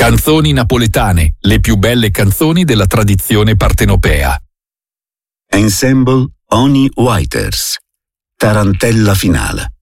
Canzoni napoletane, le più belle canzoni della tradizione partenopea. Ensemble Oni Whiters, Tarantella finale.